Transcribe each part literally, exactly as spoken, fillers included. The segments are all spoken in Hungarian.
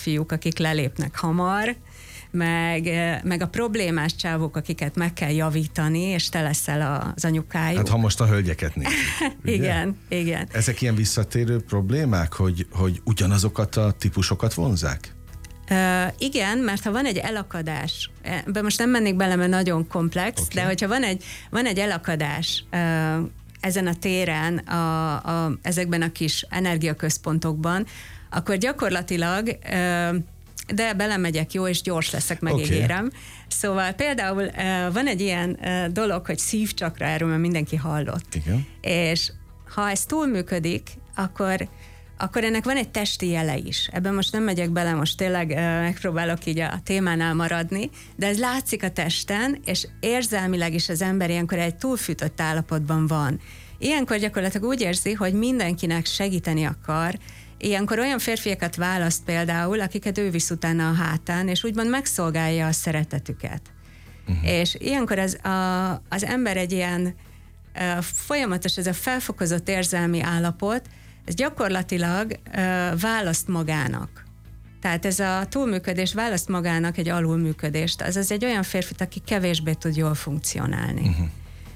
fiúk, akik lelépnek hamar, meg, meg a problémás csávok, akiket meg kell javítani, és te leszel az anyukájuk. Hát ha most a hölgyeket nézzük. Igen, igen. Ezek ilyen visszatérő problémák, hogy, hogy ugyanazokat a típusokat vonzák? Uh, igen, mert ha van egy elakadás, ebben most nem mennék bele, mert nagyon komplex, okay. De hogyha van egy, van egy elakadás uh, ezen a téren, a, a, ezekben a kis energiaközpontokban, akkor gyakorlatilag, uh, de belemegyek, jó, és gyors leszek, megígérem. Okay. Szóval például uh, van egy ilyen uh, dolog, hogy szívcsakra, erről már mindenki hallott. Igen. És ha ez túlműködik, akkor akkor ennek van egy testi jele is. Ebben most nem megyek bele, most tényleg uh, megpróbálok így a témánál maradni, de ez látszik a testen, és érzelmileg is az ember ilyenkor egy túlfűtött állapotban van. Ilyenkor gyakorlatilag úgy érzi, hogy mindenkinek segíteni akar. Ilyenkor olyan férfiakat választ például, akiket ő visz utána a hátán, és úgymond megszolgálja a szeretetüket. Uh-huh. És ilyenkor az, a, az ember egy ilyen uh, folyamatos, ez a felfokozott érzelmi állapot, ez gyakorlatilag uh, választ magának. Tehát ez a túlműködés választ magának egy alulműködést. Azaz egy olyan férfit, aki kevésbé tud jól funkcionálni. Uh-huh.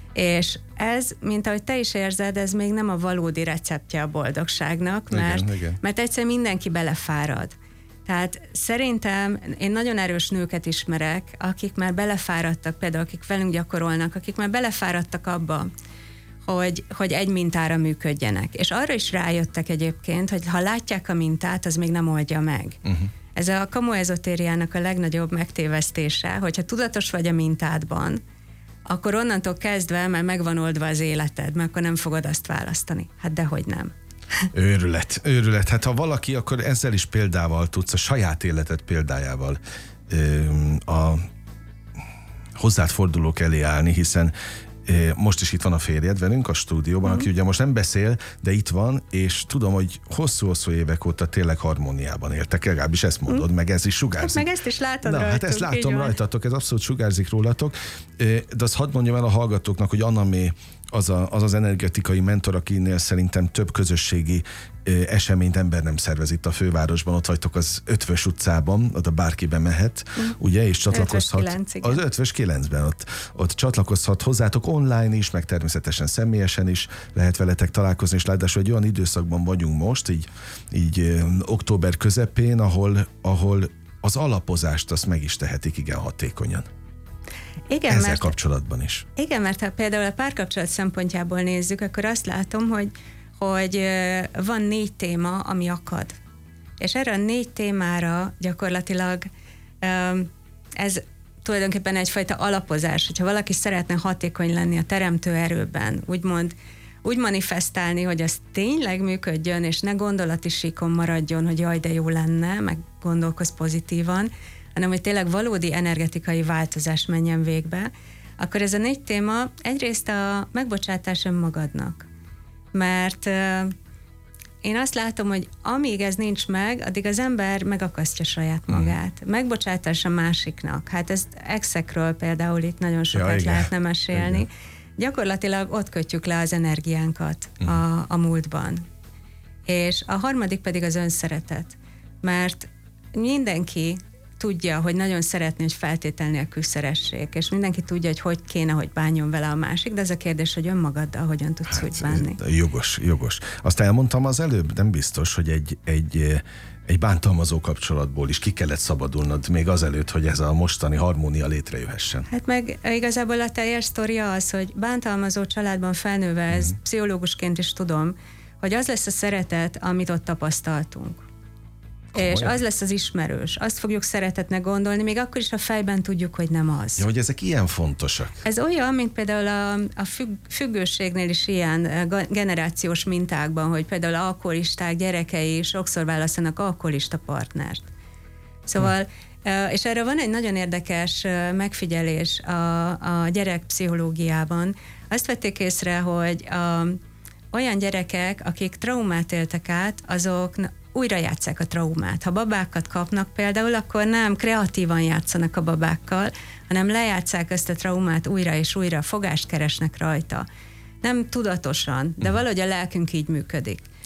És ez, mint ahogy te is érzed, ez még nem a valódi receptje a boldogságnak, mert, igen, igen. mert egyszerűen mindenki belefárad. Tehát szerintem én nagyon erős nőket ismerek, akik már belefáradtak, például akik velünk gyakorolnak, akik már belefáradtak abba, Hogy, hogy egy mintára működjenek. És arra is rájöttek egyébként, hogy ha látják a mintát, az még nem oldja meg. Uh-huh. Ez a kamu ezotériának a legnagyobb megtévesztése, hogyha tudatos vagy a mintádban, akkor onnantól kezdve már megvan oldva az életed, mert akkor nem fogod azt választani. Hát dehogy nem. Őrület, őrület. Hát ha valaki, akkor ezzel is példával tudsz, a saját életed példájával ö, a hozzád fordulók elé állni, hiszen most is itt van a férjed velünk a stúdióban, mm. aki ugye most nem beszél, de itt van, és tudom, hogy hosszú-hosszú évek óta tényleg harmóniában éltek, legalábbis ezt mondod, mm. meg ez is sugárzik. Hát meg ezt is látod Na, rajtunk. Hát ezt látom rajtatok, ez abszolút sugárzik rólatok, de azt hadd mondjam el a hallgatóknak, hogy Anna May az, a, az az energetikai mentor, akinél szerintem több közösségi ö, eseményt ember nem szervez itt a fővárosban, ott vagytok az Ötvös utcában, oda bárki bemehet, mm. ugye, és csatlakozhat. Az Ötvös kilencben ott, ott csatlakozhat hozzátok online is, meg természetesen személyesen is lehet veletek találkozni, és ráadásul egy olyan időszakban vagyunk most, így, így ö, október közepén, ahol, ahol az alapozást azt meg is tehetik igen hatékonyan. Igen, ezzel mert, kapcsolatban is. Igen, mert ha például a párkapcsolat szempontjából nézzük, akkor azt látom, hogy, hogy van négy téma, ami akad. És erre a négy témára gyakorlatilag ez tulajdonképpen egyfajta alapozás, hogyha valaki szeretne hatékony lenni a teremtő erőben, úgymond úgy manifestálni, hogy az tényleg működjön, és ne gondolati síkon maradjon, hogy jaj, de jó lenne, meg gondolkozz pozitívan, hanem hogy tényleg valódi energetikai változás menjen végbe, akkor ez a négy téma egyrészt a megbocsátás önmagadnak. Mert uh, én azt látom, hogy amíg ez nincs meg, addig az ember megakasztja saját magát. Mm. Megbocsátás a másiknak. Hát ezt exekről például itt nagyon sokat ja, lehetne mesélni. Igen. Gyakorlatilag ott kötjük le az energiánkat mm. a, a múltban. És a harmadik pedig az önszeretet. Mert mindenki tudja, hogy nagyon szeretné, hogy feltétel nélkül szeressék, és mindenki tudja, hogy hogy kéne, hogy bánjon vele a másik, de ez a kérdés, hogy önmagaddal hogyan tudsz hát, úgy bánni. Jogos, jogos. Azt elmondtam az előbb, nem biztos, hogy egy, egy, egy bántalmazó kapcsolatból is ki kellett szabadulnod még azelőtt, hogy ez a mostani harmónia létrejöhessen. Hát meg igazából a teljes sztoria az, hogy bántalmazó családban felnőve, ez mm-hmm. pszichológusként is tudom, hogy az lesz a szeretet, amit ott tapasztaltunk. Komolyan? És az lesz az ismerős. Azt fogjuk szeretetnek gondolni, még akkor is a fejben tudjuk, hogy nem az. Ja, hogy ezek ilyen fontosak. Ez olyan, mint például a, a függ, függőségnél is ilyen generációs mintákban, hogy például alkoholisták gyerekei sokszor választanak alkoholista partnert. Szóval, hm. és erre van egy nagyon érdekes megfigyelés a, a gyerekpszichológiában. Azt vették észre, hogy a, olyan gyerekek, akik traumát éltek át, azok újra játsszák a traumát. Ha babákat kapnak például, akkor nem kreatívan játszanak a babákkal, hanem lejátsszák ezt a traumát újra és újra, fogást keresnek rajta. Nem tudatosan, de valahogy a lelkünk így működik.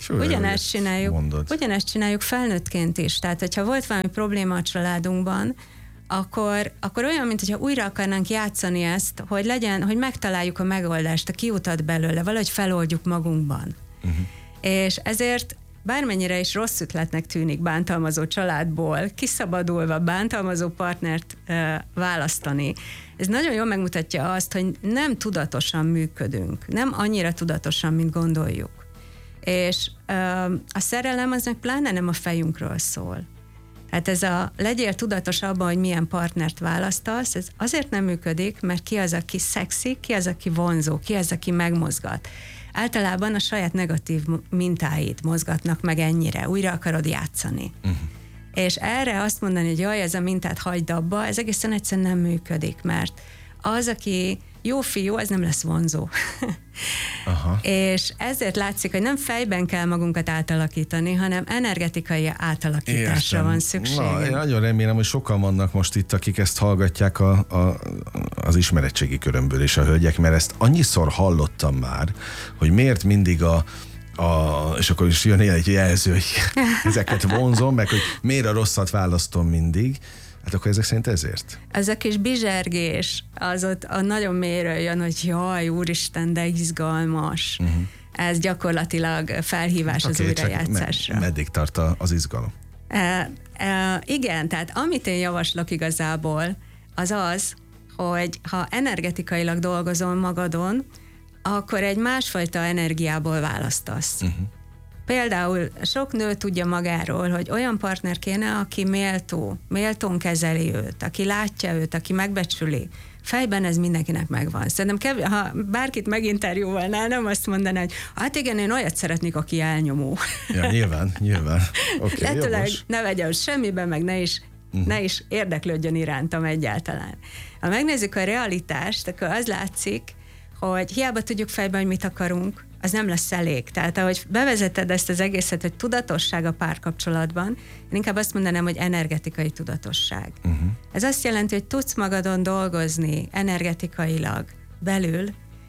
ugyanezt csináljuk, ugyanezt csináljuk felnőttként is. Tehát, hogyha volt valami probléma a családunkban, akkor, akkor olyan, mint hogyha újra akarnánk játszani ezt, hogy legyen, hogy megtaláljuk a megoldást, a kiutat belőle, valahogy feloldjuk magunkban. Uh-huh. És ezért bármennyire is rossz ötletnek tűnik bántalmazó családból, kiszabadulva bántalmazó partnert uh, választani, ez nagyon jól megmutatja azt, hogy nem tudatosan működünk, nem annyira tudatosan, mint gondoljuk. És uh, a szerelem az meg pláne nem a fejünkről szól. Tehát ez a legyél tudatos abban, hogy milyen partnert választasz, ez azért nem működik, mert ki az, aki szexi, ki az, aki vonzó, ki az, aki megmozgat. Általában a saját negatív mintáid mozgatnak meg ennyire, újra akarod játszani. Uh-huh. És erre azt mondani, hogy jaj, ez a mintát hagyd abba, ez egészen egyszerűen nem működik, mert az, aki jó fiú, az nem lesz vonzó. Aha. És ezért látszik, hogy nem fejben kell magunkat átalakítani, hanem energetikai átalakításra Értem. van szükség. Na, én nagyon remélem, hogy sokan vannak most itt, akik ezt hallgatják a, a, az ismeretségi körömből és a hölgyek, mert ezt annyiszor hallottam már, hogy miért mindig a A, és akkor is jön egy jelző, hogy ezeket vonzom, meg hogy miért a rosszat választom mindig. Hát akkor ezek szerint ezért? Ez a kis bizsergés, az ott a nagyon mélyről jön, hogy jaj, úristen, de izgalmas. Uh-huh. Ez gyakorlatilag felhívás okay, az újrajátszásra. Me- meddig tart az izgalom? E, e, igen, tehát amit én javaslok igazából, az az, hogy ha energetikailag dolgozol magadon, akkor egy másfajta energiából választasz. Uh-huh. Például sok nő tudja magáról, hogy olyan partner kéne, aki méltó, méltón kezeli őt, aki látja őt, aki megbecsüli. Fejben ez mindenkinek megvan. Szerintem, kev- ha bárkit meginterjúvalnál, nem azt mondaná, hogy hát igen, én olyat szeretnék, aki elnyomó. Ja, nyilván, nyilván. Okay, lehetőleg ne vegyen semmiben, meg ne is, uh-huh. ne is érdeklődjön irántam egyáltalán. Ha megnézzük a realitást, akkor az látszik, hogy hiába tudjuk fejben, hogy mit akarunk, az nem lesz elég. Tehát ahogy bevezeted ezt az egészet, hogy tudatosság a párkapcsolatban, én inkább azt mondanám, hogy energetikai tudatosság. Uh-huh. Ez azt jelenti, hogy tudsz magadon dolgozni energetikailag belül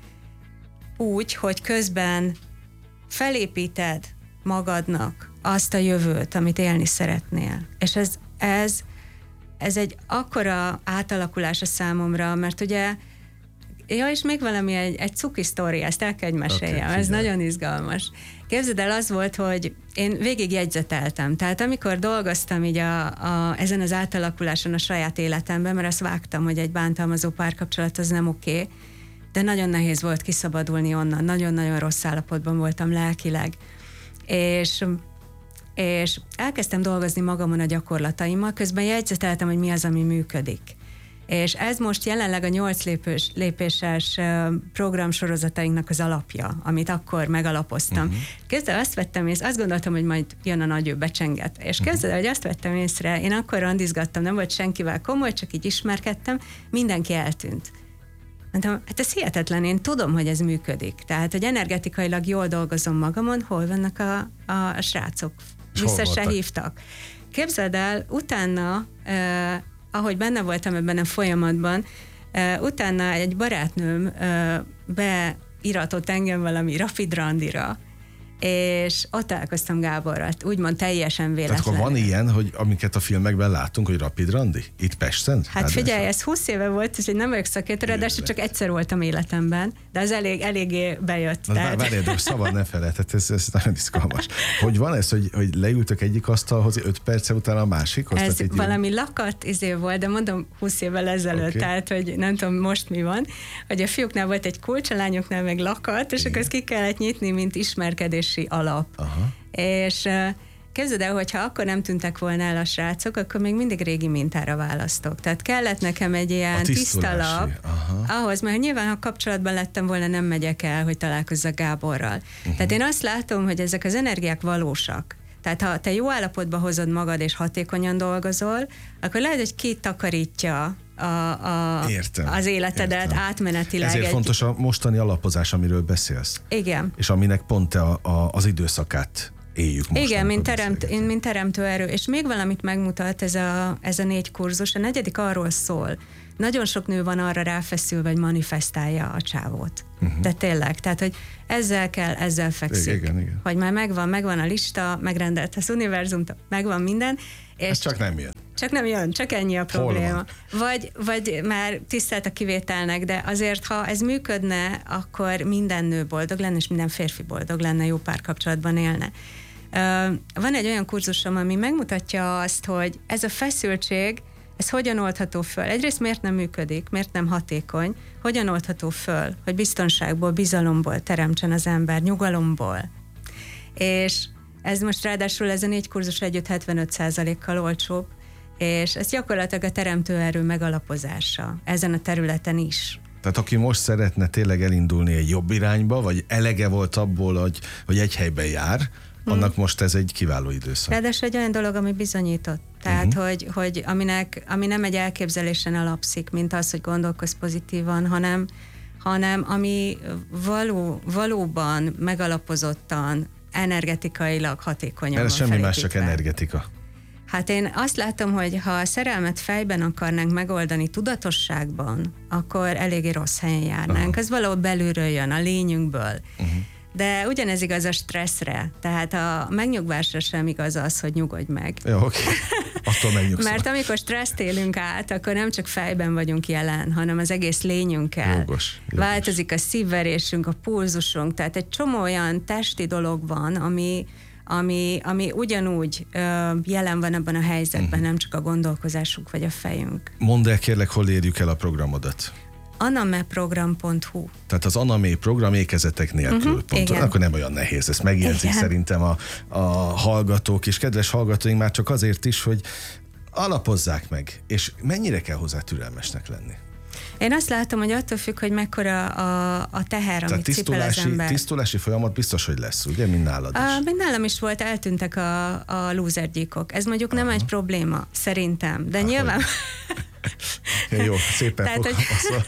úgy, hogy közben felépíted magadnak azt a jövőt, amit élni szeretnél. És ez, ez, ez egy akkora átalakulás a számomra, mert ugye ja, és még valami, egy, egy cuki sztori, ezt el kell, hogy meséljem, okay, ez nagyon izgalmas. Képzeld el, az volt, hogy én végig jegyzeteltem, tehát amikor dolgoztam így a, a, ezen az átalakuláson a saját életemben, mert azt vágtam, hogy egy bántalmazó párkapcsolat az nem oké, okay, de nagyon nehéz volt kiszabadulni onnan, nagyon-nagyon rossz állapotban voltam lelkileg. És, és elkezdtem dolgozni magamon a gyakorlataimmal, közben jegyzeteltem, hogy mi az, ami működik. És ez most jelenleg a nyolc lépés, lépéses programsorozatainknak az alapja, amit akkor megalapoztam. Uh-huh. Kezdve azt vettem észre, azt gondoltam, hogy majd jön a nagy ő becsenget. És uh-huh. kezdve, hogy azt vettem észre, én akkor randizgattam, nem volt senkivel komoly, csak így ismerkedtem, mindenki eltűnt. Mondtam, hát ez hihetetlen, én tudom, hogy ez működik. Tehát, hogy energetikailag jól dolgozom magamon, hol vannak a, a, a srácok? Vissza se hívtak. Képzeld el, utána... Uh, ahogy benne voltam ebben a folyamatban, uh, utána egy barátnőm uh, beiratott engem valami rapid randira, és ott találkoztam Gáborral, úgymond teljesen véletlenül. Tehát akkor van ilyen, hogy amiket a filmekben látunk, hogy rapid randi? Itt Pesten? Hát figyelj, ez húsz éve volt, úgyhogy nem vagyok szakértő, de csak egyszer voltam életemben, de az elég, eléggé bejött. Tehát... Várjál, de szabad ne felejtett, ez, ez nagyon izgalmas. Hogy van ez, hogy, hogy leültök egyik asztalhoz, öt perce után a másikhoz? Ez valami így... lakat izé volt, de mondom húsz évvel ezelőtt, okay. Tehát, hogy nem tudom most mi van, hogy a fiúknál volt egy kulcs, a lányoknál meg lakat, és igen. Akkor ezt ki kellett nyitni, mint ismerkedés alap. Aha. És uh, képzeld el, hogyha akkor nem tűntek volna el a srácok, akkor még mindig régi mintára választok. Tehát kellett nekem egy ilyen tiszta lap ahhoz, mert nyilván, ha kapcsolatban lettem volna, nem megyek el, hogy találkozzak Gáborral. Uh-huh. Tehát én azt látom, hogy ezek az energiák valósak. Tehát ha te jó állapotba hozod magad, és hatékonyan dolgozol, akkor lehet, hogy kitakarítja a, a, értem, az életedet értem. Átmenetileg. Ezért egy... fontos a mostani alapozás, amiről beszélsz. Igen. És aminek pont a, a, az időszakát éljük most. Igen, mint, teremt, én, mint teremtő erő. És még valamit megmutat ez a, ez a négy kurzus. A negyedik arról szól, nagyon sok nő van arra ráfeszülve, hogy manifestálja a csávót. Uh-huh. De tényleg, tehát, hogy ezzel kell, ezzel fekszik. Igen, igen. Hogy már megvan, megvan a lista, megrendelt az univerzum, megvan minden. És hát csak nem jön. Csak nem jön, csak ennyi a probléma. Vagy, vagy már tisztelt a kivételnek, de azért, ha ez működne, akkor minden nő boldog lenne, és minden férfi boldog lenne, jó párkapcsolatban élne. Van egy olyan kurzusom, ami megmutatja azt, hogy ez a feszültség, ez hogyan oldható föl? Egyrészt miért nem működik, miért nem hatékony, hogyan oldható föl, hogy biztonságból, bizalomból teremtsen az ember, nyugalomból. És ez most ráadásul ez a négy kurzus együtt hetvenöt százalékkal olcsóbb, és ez gyakorlatilag a teremtőerő megalapozása ezen a területen is. Tehát aki most szeretne tényleg elindulni egy jobb irányba, vagy elege volt abból, hogy, hogy egy helyben jár, annak hmm. most ez egy kiváló időszak. Ráadásul egy olyan dolog, ami bizonyított. Tehát, uh-huh. hogy, hogy aminek, ami nem egy elképzelésen alapszik, mint az, hogy gondolkozz pozitívan, hanem, hanem ami való, valóban megalapozottan, energetikailag hatékonyan van ez semmi felépítve. más, csak energetika. Hát én azt látom, hogy ha a szerelmet fejben akarnánk megoldani tudatosságban, akkor eléggé rossz helyen járnánk. Uh-huh. Ez valahol belülről jön, a lényünkből. Uh-huh. De ugyanez igaz a stresszre, tehát a megnyugvásra sem igaz az, hogy nyugodj meg. Jó, oké. Attól megnyugszol. Mert amikor stresszt élünk át, akkor nem csak fejben vagyunk jelen, hanem az egész lényünkkel. Jogos, jogos. Változik a szívverésünk, a pulzusunk, tehát egy csomó olyan testi dolog van, ami, ami, ami ugyanúgy ö, jelen van ebben a helyzetben, uh-huh. nem csak a gondolkozásunk vagy a fejünk. Mondd el kérlek, hol érjük el a programodat? anameprogram pont hu. Tehát az Aname program ékezetek nélkül. Uh-huh, pont, akkor nem olyan nehéz, ezt megjegyzik igen. Szerintem a, a hallgatók, és kedves hallgatóink már csak azért is, hogy alapozzák meg, és mennyire kell hozzá türelmesnek lenni. Én azt látom, hogy attól függ, hogy mekkora a, a teher, tehát amit cipel az ember. Tisztulási folyamat biztos, hogy lesz, ugye? Mint nálad is. A, mint nálam is volt, eltűntek a, a lúzergyíkok. Ez mondjuk nem Aha. egy probléma, szerintem. De ah, nyilván... Jó, szépen tehát, fogalmazva.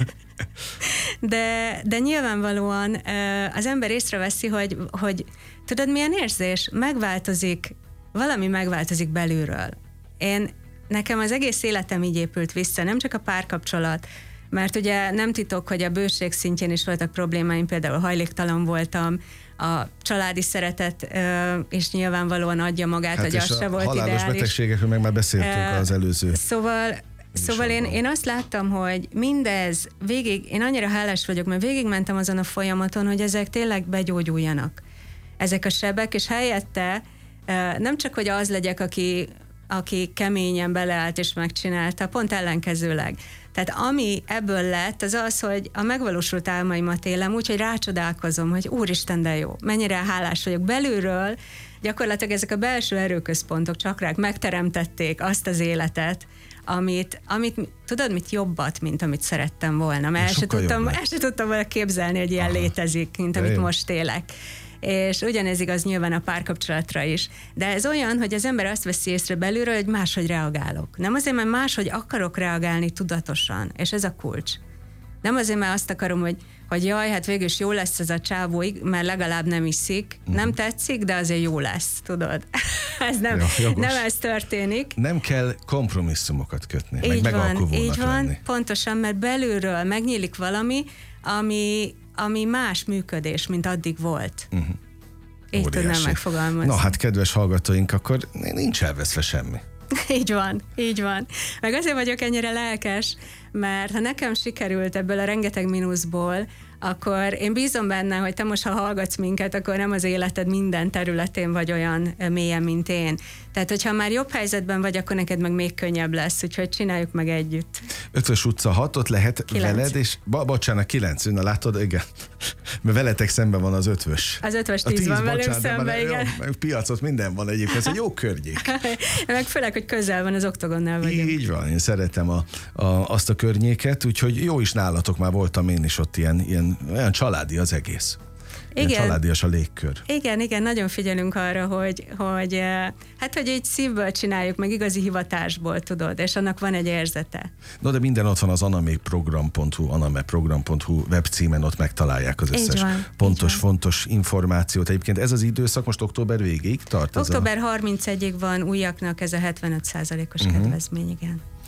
De, de nyilvánvalóan az ember észreveszi, hogy, hogy tudod, milyen érzés? Megváltozik, valami megváltozik belülről. Én, nekem az egész életem így épült vissza, nem csak a párkapcsolat, mert ugye nem titok, hogy a bőség szintjén is voltak problémáim, például hajléktalan voltam, a családi szeretet és nyilvánvalóan adja magát, hát hogy az se volt ideális. Halálos betegségekről meg már beszéltünk uh, az előző. Szóval Szóval én, én azt láttam, hogy mindez végig, én annyira hálás vagyok, mert végigmentem azon a folyamaton, hogy ezek tényleg begyógyuljanak. Ezek a sebek, és helyette nem csak, hogy az legyek, aki, aki keményen beleállt és megcsinálta, pont ellenkezőleg. Tehát ami ebből lett, az az, hogy a megvalósult álmaimat élem úgy, hogy rácsodálkozom, hogy úristen, de jó, mennyire hálás vagyok belülről. Gyakorlatilag ezek a belső erőközpontok, csakrák megteremtették azt az életet, amit, amit, tudod, mit jobbat, mint amit szerettem volna. Mert el se, tudtam, el se tudtam volna képzelni, hogy ilyen Aha. létezik, mint amit most élek. És ugyanez igaz nyilván a párkapcsolatra is. De ez olyan, hogy az ember azt veszi észre belülről, hogy máshogy reagálok. Nem azért, mert máshogy akarok reagálni tudatosan, és ez a kulcs. Nem azért, mert azt akarom, hogy, hogy jaj, hát végül is jó lesz ez a csávó, mert legalább nem iszik. Uh-huh. Nem tetszik, de azért jó lesz, tudod. ez nem, ja, nem ez történik. Nem kell kompromisszumokat kötni, így meg van, megalkuvónak így van, lenni. pontosan, mert belülről megnyílik valami, ami, ami más működés, mint addig volt. Uh-huh. Így Óriási. tudnám megfogalmazni. Na hát, kedves hallgatóink, akkor nincs elveszve semmi. Így van, így van. Meg azért vagyok ennyire lelkes, mert ha nekem sikerült ebből a rengeteg mínuszból, akkor én bízom benne, hogy te most, ha hallgatsz minket, akkor nem az életed minden területén vagy olyan mélyen, mint én. Tehát, hogyha már jobb helyzetben vagy, akkor neked meg még könnyebb lesz, úgyhogy csináljuk meg együtt. Ötvös utca hat, ott lehet kilenc. Veled, és ba, bocsánat, kilenc, na látod, igen. Mert veletek szemben van az ötvös. Az ötvös tíz, tíz van velünk szemben, igen. Jó, piacot minden van egyébként, ez egy jó környék. Meg főleg, hogy közel van, az Oktogonnál vagyunk. Így van, én szeretem a, a, azt a környéket, úgyhogy jó is nálatok, már voltam én is ott, ilyen, ilyen olyan családi az egész. Igen. Ilyen családias a légkör. Igen, igen, nagyon figyelünk arra, hogy, hogy hát, hogy egy szívből csináljuk, meg igazi hivatásból, tudod, és annak van egy érzete. No, de minden ott van az anameprogram pont hu, anameprogram pont hu webcímen, ott megtalálják az összes van, pontos, fontos információt. Egyébként ez az időszak most október végéig tart? Október harmincegyedikéig van újaknak ez a hetvenöt százalékos uh-huh. kedvezmény, igen.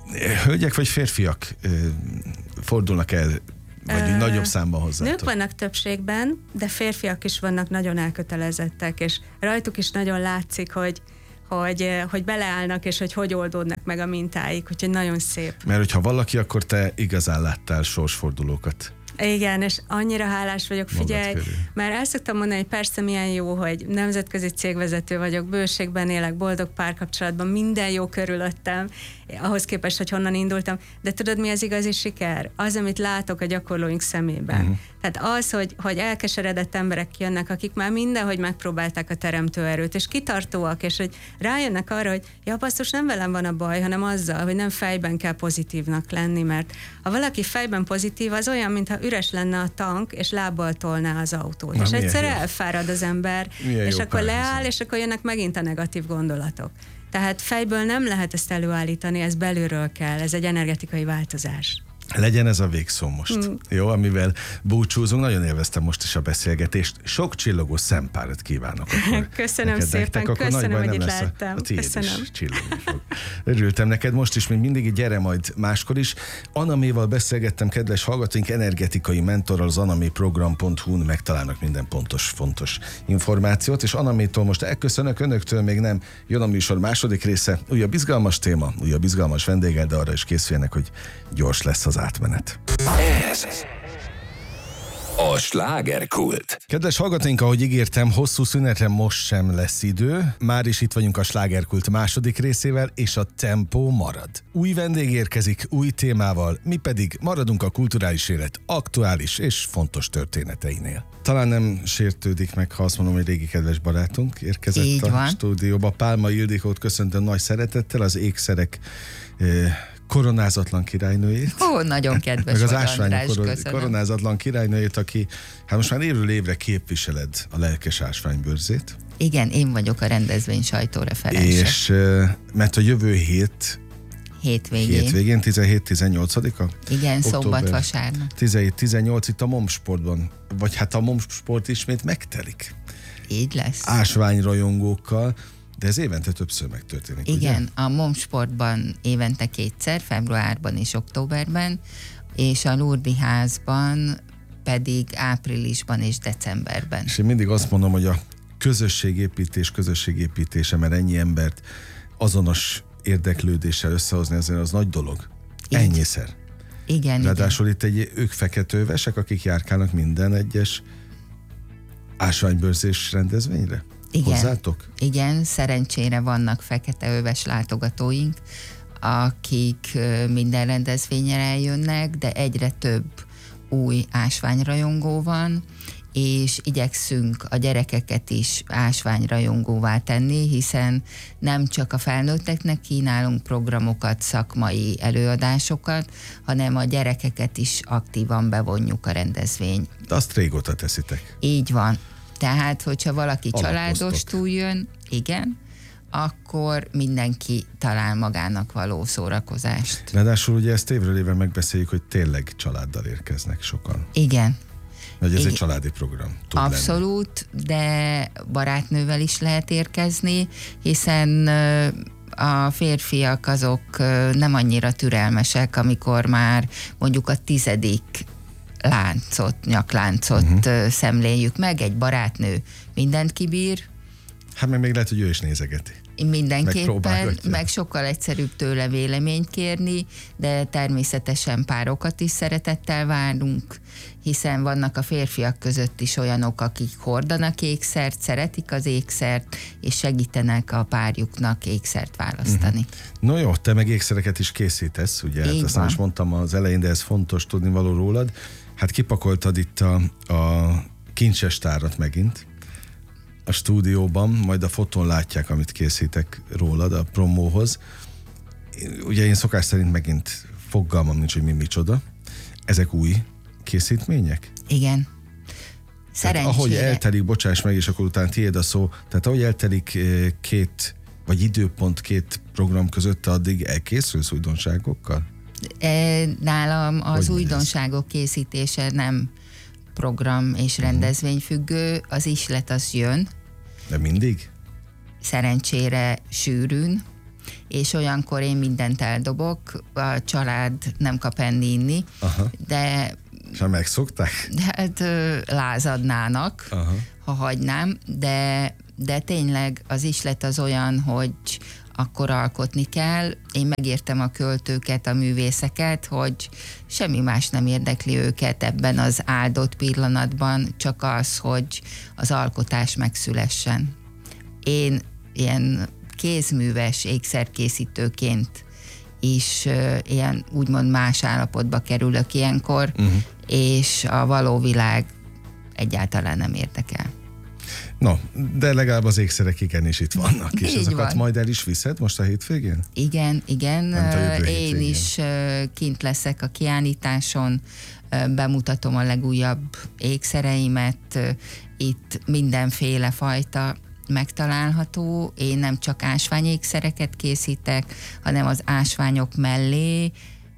Hölgyek vagy férfiak fordulnak el, vagy uh, nagyobb számban hozzátok? Nők vannak többségben, de férfiak is vannak nagyon elkötelezettek, és rajtuk is nagyon látszik, hogy Hogy, hogy beleállnak, és hogy hogy oldódnak meg a mintáik, úgyhogy nagyon szép. Mert hogyha valaki, akkor te igazán láttál sorsfordulókat. Igen, és annyira hálás vagyok, figyelj, mert el szoktam mondani, hogy persze milyen jó, hogy nemzetközi cégvezető vagyok, bőségben élek, boldog párkapcsolatban, minden jó körülöttem, ahhoz képest, hogy honnan indultam, de tudod, mi az igazi siker? Az, amit látok a gyakorlóink szemében. Uh-huh. Tehát az, hogy, hogy elkeseredett emberek jönnek, akik már mindenhogy megpróbálták a teremtőerőt, és kitartóak, és hogy rájönnek arra, hogy ja, basszus, nem velem van a baj, hanem azzal, hogy nem fejben kell pozitívnak lenni, mert ha valaki fejben pozitív, az olyan, mintha üres lenne a tank, és lábbal tolná az autót. Na, és egyszer jó. elfárad az ember, milyen és akkor leáll, és akkor jönnek megint a negatív gondolatok. Tehát fejből nem lehet ezt előállítani, ez belülről kell, ez egy energetikai változás. Legyen ez a végszó most. Mm. Jó, amivel búcsúzunk. Nagyon élveztem most is a beszélgetést. Sok csillogó szempárat kívánok. Akkor köszönöm neked, szépen, nektek, akkor köszönöm, hogy itt láttam. A, a tiéd köszönöm. Is csillogni fog. Örültem neked most is, még mindig, gyere majd máskor is. Anaméval beszélgettem, kedves hallgatóink, energetikai mentorral, az anaméprogram pont hu-n megtalálnak minden pontos, fontos információt, és Anamétól most elköszönök, önöktől még nem. Jön a műsor második része, újabb izgalmas téma, újabb izgalmas vendéggel, de arra is készüljenek, hogy gyors lesz az átmenet. Ez a slágerkult. Kedves hallgatóink, ahogy ígértem, hosszú szünetre most sem lesz idő. Már is itt vagyunk a slágerkult második részével, és a tempó marad. Új vendég érkezik, új témával, mi pedig maradunk a kulturális élet aktuális és fontos történeteinél. Talán nem sértődik meg, ha azt mondom, hogy régi kedves barátunk érkezett így a van. Stúdióba. Pálma Ildikót köszöntöm nagy szeretettel, az ékszerek eh, koronázatlan királynőjét. Ó, nagyon kedves meg az vagy, ásvány András, koron- koronázatlan királynőjét, aki hát most már évről évre képviseled a lelkes ásványbőrzét. Igen, én vagyok a rendezvény sajtóreferense. És mert a jövő hét hétvégén, hétvégén tizenhét tizennyolcadika igen, szombat, vasárnap. tizenhét tizennyolc itt a Momsportban, vagy hát a Momsport ismét megtelik. Így lesz. Ásványrajongókkal, de ez évente többször megtörténik, igen, ugye? a Momsportban évente kétszer, februárban és októberben, és a Lourdes házban pedig áprilisban és decemberben. És én mindig azt mondom, hogy a közösségépítés, közösségépítése, mert ennyi embert azonos érdeklődéssel összehozni, azért az nagy dolog. Így. Ennyiszer. Igen, ráadásul igen. itt egy ők feketővesek, akik járkálnak minden egyes ásványbőrzés rendezvényre. Igen, hozzátok? Igen, szerencsére vannak feketeöves látogatóink, akik minden rendezvényre eljönnek, de egyre több új ásványrajongó van, és igyekszünk a gyerekeket is ásványrajongóvá tenni, hiszen nem csak a felnőtteknek kínálunk programokat, szakmai előadásokat, hanem a gyerekeket is aktívan bevonjuk a rendezvény. De azt régóta teszitek. Így van. Tehát, hogyha valaki családostul jön, igen, akkor mindenki talál magának való szórakozást. Ráadásul ugye ezt évről évre megbeszéljük, hogy tényleg családdal érkeznek sokan. Igen. Hogy ez Igen. egy családi program. Tud Abszolút, lenni. De barátnővel is lehet érkezni, hiszen a férfiak azok nem annyira türelmesek, amikor már mondjuk a tizedik láncot, nyakláncot uh-huh. szemléljük meg, egy barátnő mindent kibír. Hát meg még lehet, hogy ő is nézegeti. Mindenképpen, meg sokkal egyszerűbb tőle véleményt kérni, de természetesen párokat is szeretettel várunk, hiszen vannak a férfiak között is olyanok, akik hordanak ékszert, szeretik az ékszert, és segítenek a párjuknak ékszert választani. Uh-huh. No jó, te meg ékszereket is készítesz, ugye? Hát azt nem is mondtam az elején, de ez fontos tudni való rólad. Hát kipakoltad itt a, a kincses tárat megint a stúdióban, majd a fotón látják, amit készítek rólad a promóhoz. Ugye én szokás szerint megint fogalmam nincs, hogy mi micsoda. Ezek új készítmények? Igen. Szerencsére. Tehát, ahogy eltelik, bocsáss meg, és akkor utána tiéd a szó, tehát ahogy eltelik két, vagy időpont két program között, addig elkészülsz újdonságokkal? Nálam az hogy újdonságok készítése nem program és rendezvény függő, az ihlet az jön. De mindig? Szerencsére sűrűn, és olyankor én mindent eldobok, a család nem kap enni-inni, Aha. de... És ha megszokták? De hát ö, lázadnának, Aha. ha hagynám, de, de tényleg az islet az olyan, hogy akkor alkotni kell. Én megértem a költőket, a művészeket, hogy semmi más nem érdekli őket ebben az áldott pillanatban, csak az, hogy az alkotás megszülessen. Én ilyen kézműves ékszerkészítőként is uh, ilyen úgymond más állapotba kerülök ilyenkor, uh-huh. és a való világ egyáltalán nem érdekel. No, de legalább az ékszerek igenis itt vannak, és Így azokat van. majd el is viszed most a hétvégén? Igen, igen. Én hétvégén. is kint leszek a kiállításon, bemutatom a legújabb ékszereimet, itt mindenféle fajta megtalálható. Én nem csak ásványékszereket készítek, hanem az ásványok mellé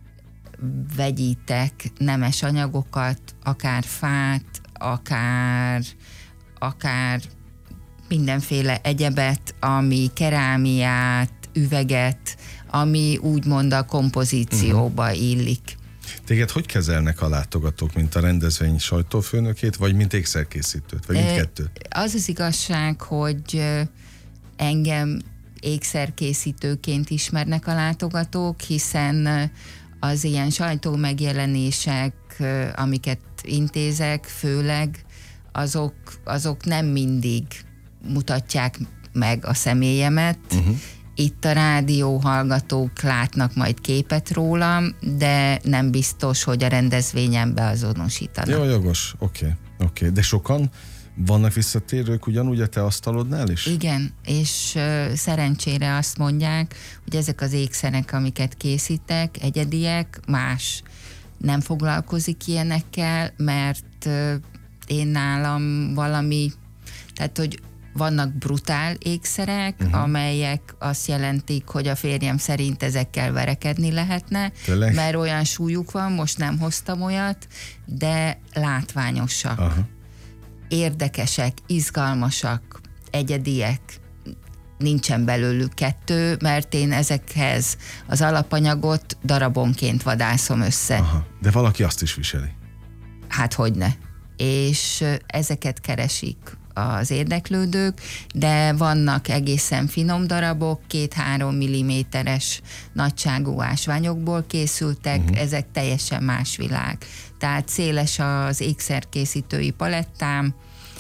vegyítek nemes anyagokat, akár fát, akár akár mindenféle egyebet, ami kerámiát, üveget, ami úgymond a kompozícióba uh-huh. illik. Téged hogy kezelnek a látogatók, mint a rendezvény sajtófőnökét, vagy mint ékszerkészítőt, vagy mindkettőt? Az az igazság, hogy engem ékszerkészítőként ismernek a látogatók, hiszen az ilyen sajtó megjelenések, amiket intézek, főleg azok, azok nem mindig mutatják meg a személyemet. Uh-huh. Itt a rádió hallgatók látnak majd képet rólam, de nem biztos, hogy a rendezvényen beazonosítanak. Jó, jogos, oké, okay. oké. Okay. De sokan vannak visszatérők ugyanúgy a te asztalodnál is? Igen, és uh, szerencsére azt mondják, hogy ezek az ékszerek, amiket készítek, egyediek, más nem foglalkozik ilyenekkel, mert uh, én nálam valami, tehát hogy vannak brutál ékszerek, uh-huh. amelyek azt jelentik, hogy a férjem szerint ezekkel verekedni lehetne, Tényleg? Mert olyan súlyuk van, most nem hoztam olyat, de látványosak, uh-huh. érdekesek, izgalmasak, egyediek, nincsen belőlük kettő, mert én ezekhez az alapanyagot darabonként vadászom össze. Aha. De valaki azt is viseli. Hát hogyne. És ezeket keresik az érdeklődők, de vannak egészen finom darabok, két-három milliméteres nagyságú ásványokból készültek, uh-huh. ezek teljesen más világ. Tehát széles az ékszerkészítői palettám,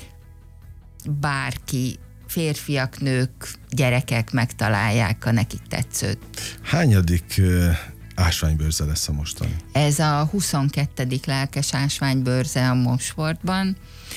bárki, férfiak, nők, gyerekek megtalálják a nekik tetszőt. Hányadik uh, ásványbőrze lesz a mostani? Ez a huszonkettedik lelkes ásványbőrze a Momsportban,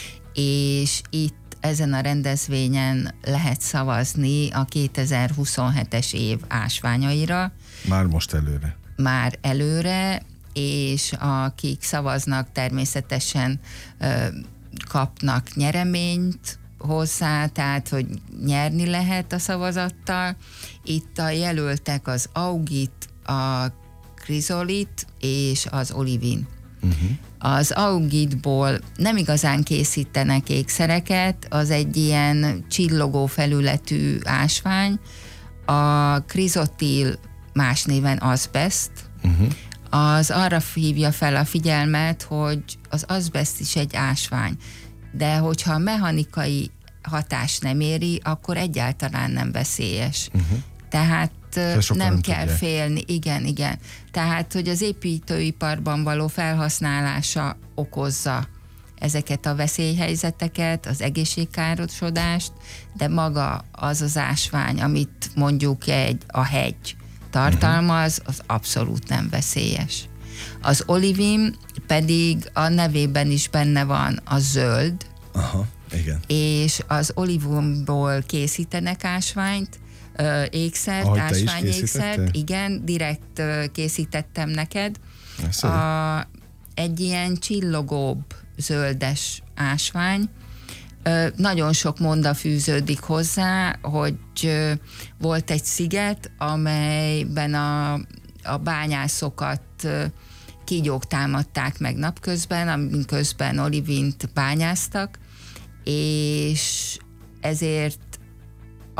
és itt ezen a rendezvényen lehet szavazni a kétezer-huszonhetes év ásványaira. Már most előre. Már előre, és akik szavaznak, természetesen ö, kapnak nyereményt hozzá, tehát hogy nyerni lehet a szavazattal. Itt a jelöltek az augit, a krizolit és az olivin. Uh-huh. Az augitból nem igazán készítenek ékszereket, az egy ilyen csillogó felületű ásvány, a krizotil más néven azbest, uh-huh. az arra hívja fel a figyelmet, hogy az azbest is egy ásvány, de hogyha a mechanikai hatás nem éri, akkor egyáltalán nem veszélyes. Uh-huh. Tehát nem, nem kell tudják. félni, igen, igen. Tehát, hogy az építőiparban való felhasználása okozza ezeket a veszélyhelyzeteket, az egészségkárosodást, de maga az az ásvány, amit mondjuk egy, a hegy tartalmaz, az abszolút nem veszélyes. Az olivin pedig a nevében is benne van a zöld, Aha, igen. és az olivomból készítenek ásványt, Ö, ékszert, ásványékszert, igen, direkt ö, készítettem neked. A, egy ilyen csillogóbb zöldes ásvány. Ö, nagyon sok monda fűződik hozzá, hogy ö, volt egy sziget, amelyben a, a bányászokat ö, kígyók támadták meg napközben, amiközben olivint bányáztak, és ezért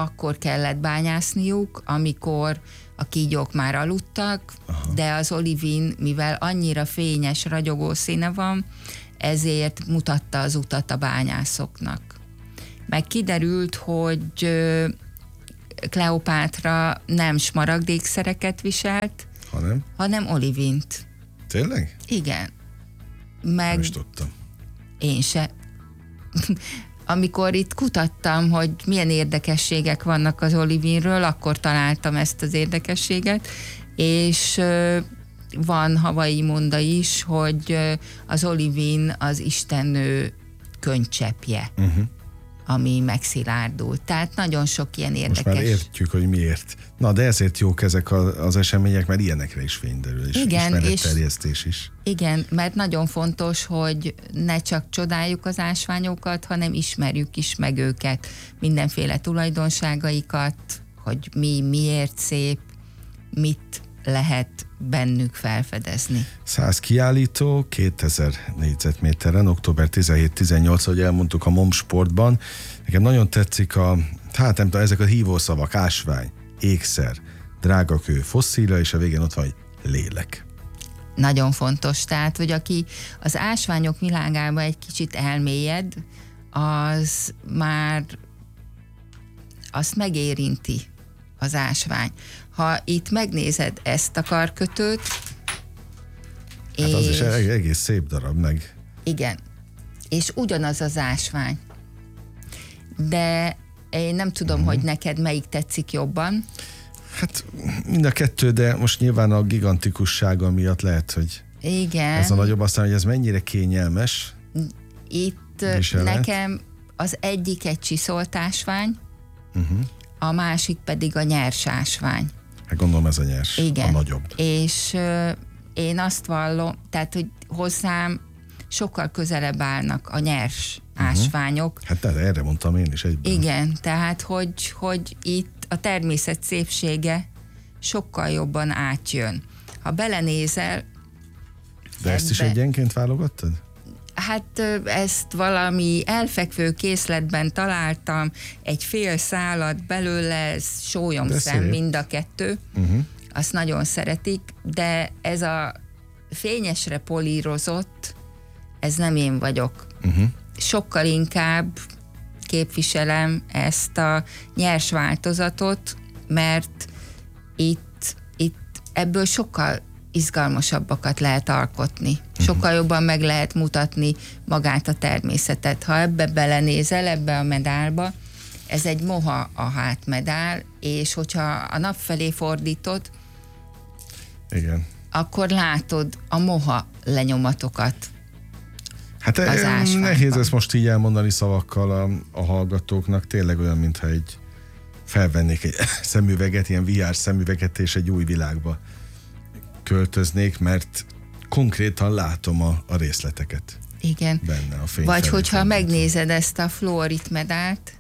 akkor kellett bányászniuk, amikor a kígyók már aludtak, aha, de az olivin, mivel annyira fényes, ragyogó színe van, ezért mutatta az utat a bányászoknak. Meg kiderült, hogy Kleopátra nem smaragdékszereket viselt, hanem, hanem olivint. Tényleg? Igen. Meg... Nem is tudtam. Én se. Amikor itt kutattam, hogy milyen érdekességek vannak az olivinről, akkor találtam ezt az érdekességet, és van havai monda is, hogy az olivin az istennő könycseppje, uh-huh, ami megszilárdult. Tehát nagyon sok ilyen érdekes... Most már értjük, hogy miért. Na, de ezért jók ezek az események, mert ilyenekre is fényderül, és ismeretterjesztés is. Igen, mert nagyon fontos, hogy ne csak csodáljuk az ásványokat, hanem ismerjük is meg őket, mindenféle tulajdonságaikat, hogy mi miért szép, mit lehet bennük felfedezni. száz kiállító, kétezer négyzetméteren, október tizenhét-tizennyolc, ahogy elmondtuk a MOM Sportban. Nekem nagyon tetszik a, hát nem tudom, ezek a hívószavak, ásvány, ékszer, drágakő, fosszília, és a végén ott van, hogy lélek. Nagyon fontos, tehát, hogy aki az ásványok világába egy kicsit elmélyed, az már azt megérinti az ásvány. Ha itt megnézed ezt a karkötőt, hát és... az is egész szép darab meg. Igen. És ugyanaz az ásvány. De én nem tudom, uh-huh, hogy neked melyik tetszik jobban. Hát mind a kettő, de most nyilván a gigantikussága miatt lehet, hogy igen, ez a nagyobb, aztán, hogy ez mennyire kényelmes. Itt viselet. Nekem az egyik egy csiszolt ásvány, uh-huh, a másik pedig a nyers ásvány. Hát gondolom ez a nyers, igen, a nagyobb. És euh, én azt vallom, tehát, hogy hozzám sokkal közelebb állnak a nyers uh-huh, ásványok. Hát de erre mondtam én is egyben. Igen, tehát, hogy, hogy itt a természet szépsége sokkal jobban átjön. Ha belenézel... De ebbe, ezt is egyenként válogattad? Hát ezt valami elfekvő készletben találtam, egy fél szálat belőle, ez sólyomszem mind a kettő, uh-huh, azt nagyon szeretik, de ez a fényesre polírozott, ez nem én vagyok. Uh-huh. Sokkal inkább képviselem ezt a nyers változatot, mert itt, itt ebből sokkal izgalmasabbakat lehet alkotni. Sokkal jobban meg lehet mutatni magát a természetet. Ha ebbe belenézel, ebbe a medálba, ez egy moha a hátmedál, és hogyha a nap felé fordítod, igen, akkor látod a moha lenyomatokat. Hát az nehéz ezt most így elmondani szavakkal a, a hallgatóknak, tényleg olyan, mintha egy felvennék egy szemüveget, ilyen vé er szemüveget, és egy új világba költöznék, mert konkrétan látom a, a részleteket. Igen. Benne a fény. Vagy hogyha fordítva megnézed ezt a fluorit medált,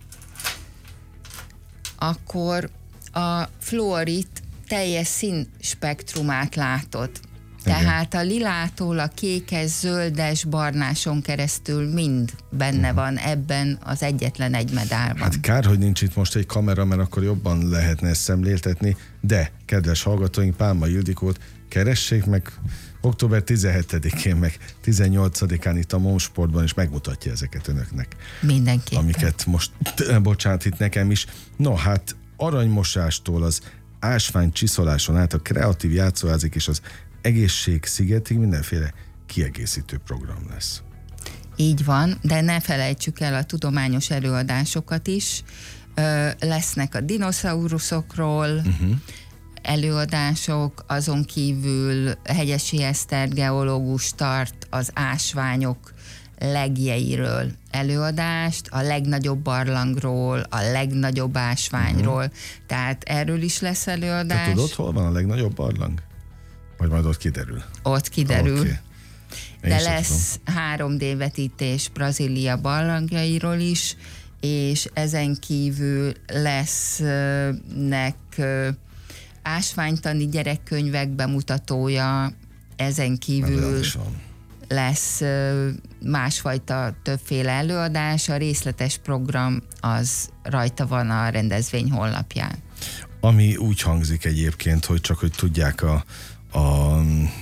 akkor a fluorit teljes színspektrumát látod. Tehát a lilától a kékes, zöldes, barnáson keresztül mind benne uh-huh, van ebben az egyetlen egy medálban. Hát kár, hogy nincs itt most egy kamera, mert akkor jobban lehetne ezt szemléltetni, de kedves hallgatóink, Pálma Ildikót keressék meg október tizenhetedikén, meg tizennyolcadikán itt a MOM Sportban, és megmutatja ezeket önöknek. Mindenképpen. Amiket most, bocsánat, itt nekem is. No, hát aranymosástól az ásvány csiszoláson át a kreatív játszóházik és az egészség szigetig mindenféle kiegészítő program lesz. Így van, de ne felejtsük el a tudományos előadásokat is. Ö, lesznek a dinoszauruszokról, uh-huh, előadások, azon kívül Hegyesi Eszter geológus tart az ásványok legjeiről előadást, a legnagyobb barlangról, a legnagyobb ásványról, uh-huh, tehát erről is lesz előadás. Te tudod, hol van a legnagyobb barlang? Vagy majd ott kiderül? Ott kiderül. Okay. De lesz tudom. három dé vetítés Brazília barlangjairól is, és ezen kívül lesznek ásványtani gyerekkönyvek bemutatója, ezen kívül lesz másfajta többféle előadás, a részletes program az rajta van a rendezvény honlapján. Ami úgy hangzik egyébként, hogy csak hogy tudják a, a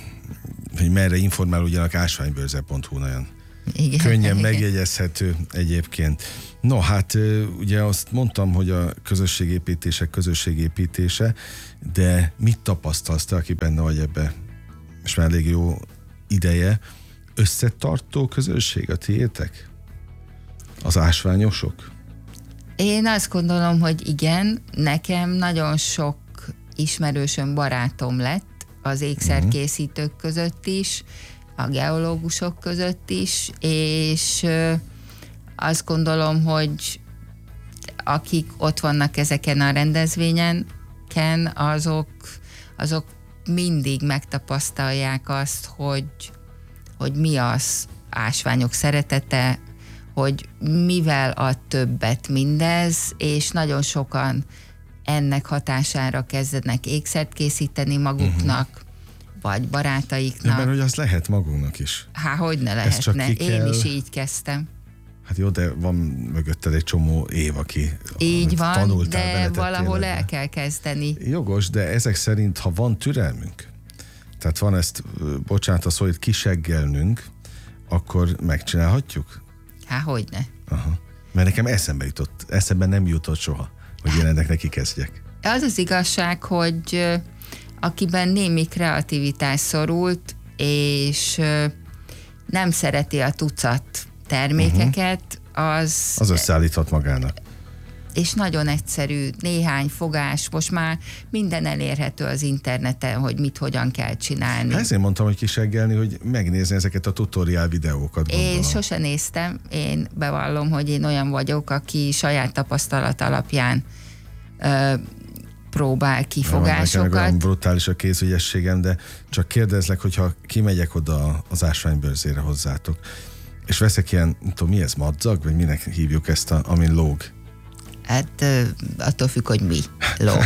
hogy merre informálódjanak, ásványbőrze pont hu nagyon igen, könnyen igen. megjegyezhető egyébként. No, hát ugye azt mondtam, hogy a közösségépítések közösségépítése, de mit tapasztalsz te, aki benne vagy ebbe, és már elég jó ideje, összetartó közösség a tiétek? Az ásványosok? Én azt gondolom, hogy igen, nekem nagyon sok ismerősöm, barátom lett az ékszerkészítők között is, a geológusok között is, és azt gondolom, hogy akik ott vannak ezeken a rendezvényeken, azok, azok mindig megtapasztalják azt, hogy, hogy mi az ásványok szeretete, hogy mivel ad többet mindez, és nagyon sokan ennek hatására kezdenek ékszert készíteni maguknak, uh-huh. vagy barátaiknak. De mert hogy az lehet magunknak is. Há, hogy ne lehetne. Én kell... is így kezdtem. Hát jó, de van mögötted egy csomó év, aki így van, de valahol életbe. El kell kezdeni. Jogos, de ezek szerint, ha van türelmünk, tehát van ezt, bocsánat a szót, kiseggelnünk, akkor megcsinálhatjuk? Há, hogyne. Aha. Mert nekem eszembe jutott, eszembe nem jutott soha, hogy én ennek neki kezdjek. Az az igazság, hogy akiben némi kreativitás szorult, és nem szereti a tucat termékeket, uh-huh. az... Az összeállíthat magának. És nagyon egyszerű, néhány fogás, most már minden elérhető az interneten, hogy mit, hogyan kell csinálni. Hát ezért mondtam, hogy kiseggelni, hogy megnézni ezeket a tutoriál videókat. Gondolom. Én sose néztem, én bevallom, hogy én olyan vagyok, aki saját tapasztalat alapján ö, próbál kifogásokat. Nekem olyan brutális a kézügyességem, de csak kérdezlek, hogyha kimegyek oda az ásványbőrzére hozzátok, és veszek ilyen, nem tudom, mi ez, madzag, vagy minek hívjuk ezt, a, amin lóg? Hát attól függ, hogy mi lóg.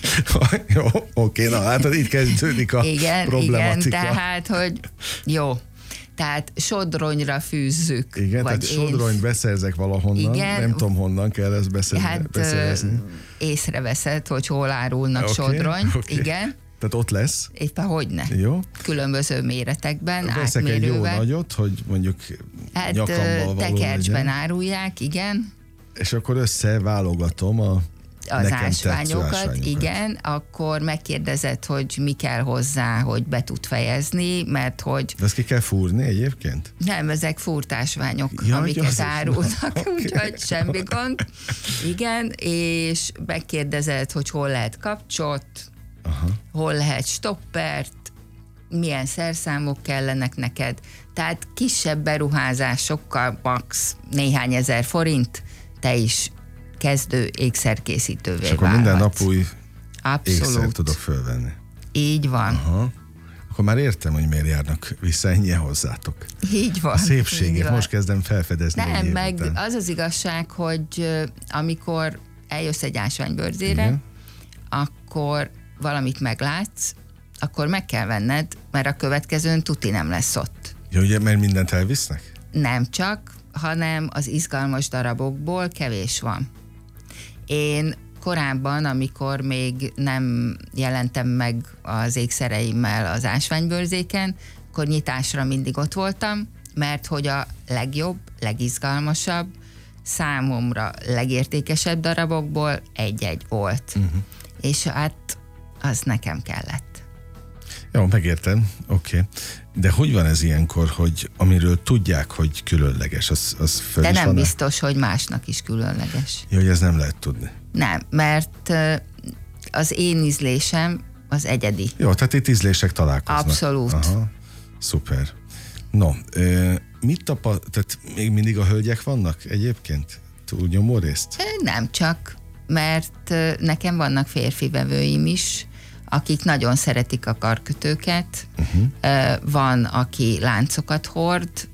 Jó, oké, na hát így kezdődik a igen, problematika. Igen, tehát, hogy jó, tehát sodronyra fűzzük. Igen, vagy tehát sodronyt én... beszerzek valahonnan, igen, nem tudom honnan kell ezt beszerezni. Hát beszerezni. észreveszed, hogy hol árulnak okay, sodrony, okay. igen. Tehát ott lesz. Éppen hogyne. Jó. Különböző méretekben, veszek átmérővel. Veszek egy jó nagyot, hogy mondjuk hát, nyakammal való tekercsben árulják, igen. És akkor összeválogatom a az ásványokat, ásványokat, igen, akkor megkérdezed, hogy mi kell hozzá, hogy be tud fejezni, mert hogy... De ezt ki kell fúrni egyébként? Nem, ezek fúrt ásványok, ja, amiket árulnak, okay. Úgyhogy semmi gond. Igen, és megkérdezed, hogy hol lehet kapcsot, aha. hol lehet stoppert, milyen szerszámok kellenek neked. Tehát kisebb beruházásokkal, max néhány ezer forint, te is kezdő ékszerkészítővé válhatsz. És akkor minden nap új abszolút ékszert tudok fölvenni. Így van. Aha. Akkor már értem, hogy miért járnak vissza ennyien hozzátok. Így van. A szépséget most kezdem felfedezni. Nem, meg után. Az az igazság, hogy amikor eljössz egy ásványbőrzére, igen. akkor valamit meglátsz, akkor meg kell venned, mert a következőn tuti nem lesz ott. Ja, ugye, mert mindent elvisznek? Nem csak, hanem az izgalmas darabokból kevés van. Én korábban, amikor még nem jelentem meg az ékszereimmel az ásványbőrzéken, akkor nyitásra mindig ott voltam, mert hogy a legjobb, legizgalmasabb, számomra legértékesebb darabokból egy-egy volt. Uh-huh. És hát az nekem kellett. Jó, megértem, oké. Okay. De hogy van ez ilyenkor, hogy amiről tudják, hogy különleges, az, az föl De is nem van biztos, hogy másnak is különleges. Jó, hogy ez nem lehet tudni. Nem, mert az én ízlésem az egyedi. Jó, tehát itt ízlések találkoznak. Abszolút. Aha, szuper. No, mit tapa, tehát még mindig a hölgyek vannak egyébként? Túlnyomó részt? Nem csak, mert nekem vannak férfi vevőim is, akik nagyon szeretik a karkötőket, uh-huh. van, aki láncokat hord,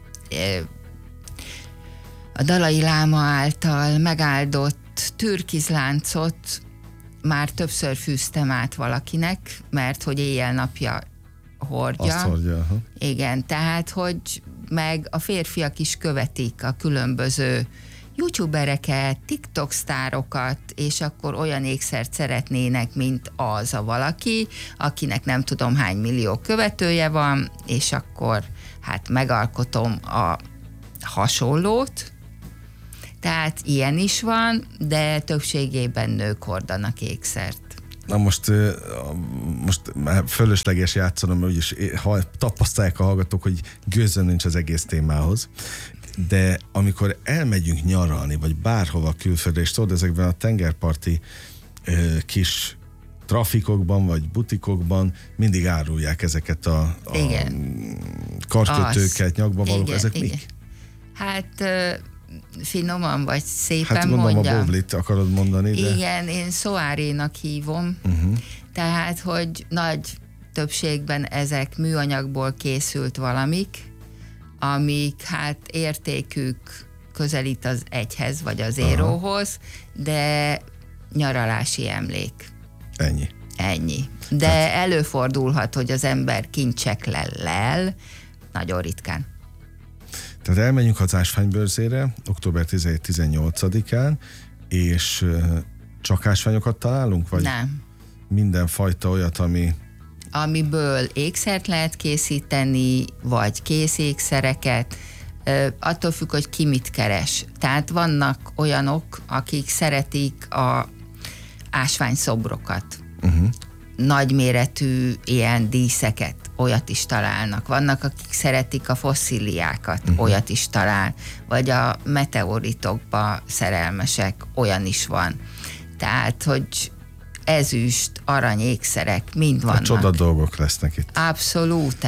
a Dalai Láma által megáldott türkizláncot már többször fűztem át valakinek, mert hogy éjjel-napja hordja. Azt hordja, aha. Igen, tehát, hogy meg a férfiak is követik a különböző youtubereket, TikTok sztárokat, és akkor olyan ékszert szeretnének, mint az a valaki, akinek nem tudom hány millió követője van, és akkor hát megalkotom a hasonlót. Tehát ilyen is van, de többségében nők hordanak ékszert. Na most, most fölösleges játszanom, mert úgyis ha tapasztalják a hallgatók, hogy gőzöm nincs az egész témához, de amikor elmegyünk nyaralni, vagy bárhova külföldre, és tudod, ezekben a tengerparti kis trafikokban, vagy butikokban mindig árulják ezeket a, a karkötőket, nyakba valók, ezek igen. mik? Hát finoman vagy szépen hát gondolom mondjam. a boblit akarod mondani, de... Igen, én szoárénak hívom, uh-huh. tehát, hogy nagy többségben ezek műanyagból készült valamik, amik hát értékük közelít az egyhez, vagy az éróhoz, de nyaralási emlék. Ennyi. Ennyi. De tehát... előfordulhat, hogy az ember kincsekkel lel, nagyon ritkán. Tehát elmenjünk az ásványbőrzére október tizenhét-tizennyolcadikán, és csak ásványokat találunk? Vagy nem. Mindenfajta olyat, ami... Amiből ékszert lehet készíteni, vagy készékszereket, attól függ, hogy ki mit keres. Tehát vannak olyanok, akik szeretik a ásványszobrokat. Uh-huh. Nagyméretű ilyen díszeket, olyat is találnak. Vannak, akik szeretik a fosszíliákat, uh-huh. olyat is talál. Vagy a meteoritokba szerelmesek, olyan is van. Tehát, hogy ezüst, arany, ékszerek, mind vannak. A csoda dolgok lesznek itt. Abszolút.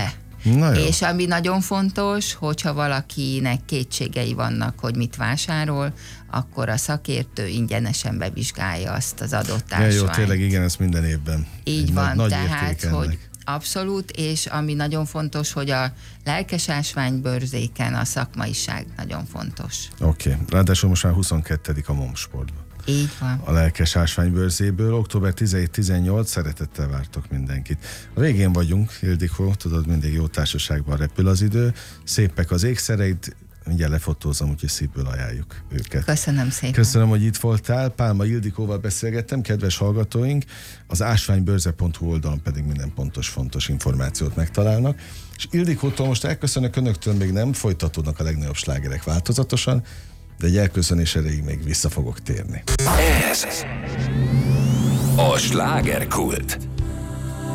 És ami nagyon fontos, hogyha valakinek kétségei vannak, hogy mit vásárol, akkor a szakértő ingyenesen bevizsgálja azt az adott ásványt. Ja, jó, tényleg igen, ez minden évben. Így van, nagy, nagy tehát, hogy abszolút, és ami nagyon fontos, hogy a lelkes ásványbőrzéken a szakmaiság nagyon fontos. Oké, okay. Ráadásul most már huszonkettő a Momsportban. Így van. A lelkes ásványbőrzéből október tizenhét-tizennyolc szeretettel vártok mindenkit. A végén vagyunk, Ildikó, tudod, mindig jó társaságban repül az idő, szépek az ékszereid, mindjárt lefotózom, úgyhogy szívből ajánljuk őket. Köszönöm szépen. Köszönöm, hogy itt voltál. Pálma Ildikóval beszélgettem, kedves hallgatóink, az ásványbőrze pont hu oldalon pedig minden pontos, fontos információt megtalálnak. És Ildikótól most elköszönök, önöktől még nem, folytatódnak a legnagyobb slágerek változatosan, de egy elköszönés erejéig még vissza fogok térni. Ez a Slágerkult.